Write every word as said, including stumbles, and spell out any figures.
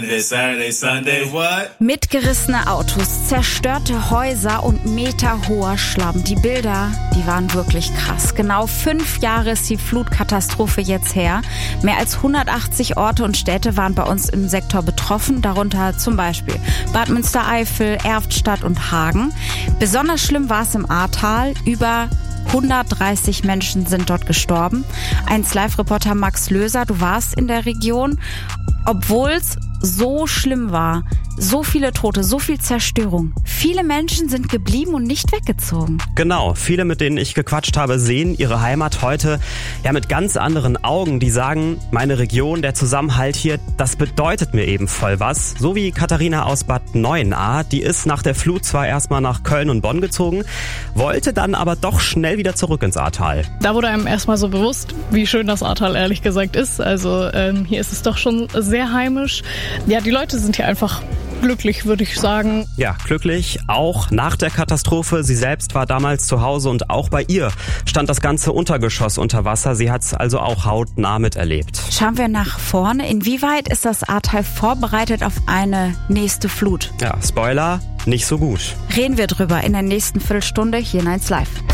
Saturday, Sunday, what? Mitgerissene Autos, zerstörte Häuser und meterhoher Schlamm. Die Bilder, die waren wirklich krass. Genau fünf Jahre ist die Flutkatastrophe jetzt her. Mehr als hundertachtzig Orte und Städte waren bei uns im Sektor betroffen, darunter zum Beispiel Bad Münstereifel, Erftstadt und Hagen. Besonders schlimm war es im Ahrtal. Über hundertdreißig Menschen sind dort gestorben. eins Live-Reporter Max Löser, du warst in der Region. Obwohl es so schlimm war, so viele Tote, so viel Zerstörung. Viele Menschen sind geblieben und nicht weggezogen. Genau, viele, mit denen ich gequatscht habe, sehen ihre Heimat heute ja mit ganz anderen Augen. Die sagen, meine Region, der Zusammenhalt hier, das bedeutet mir eben voll was. So wie Katharina aus Bad Neuenahr, die ist nach der Flut zwar erstmal nach Köln und Bonn gezogen, wollte dann aber doch schnell wieder zurück ins Ahrtal. Da wurde einem erstmal so bewusst, wie schön das Ahrtal ehrlich gesagt ist. Also ähm, hier ist es doch schon sehr heimisch. Ja, die Leute sind hier einfach glücklich, würde ich sagen. Ja, glücklich, auch nach der Katastrophe. Sie selbst war damals zu Hause und auch bei ihr stand das ganze Untergeschoss unter Wasser. Sie hat es also auch hautnah miterlebt. Schauen wir nach vorne. Inwieweit ist das Ahrtal vorbereitet auf eine nächste Flut? Ja, Spoiler, nicht so gut. Reden wir drüber in der nächsten Viertelstunde hier in eins Live.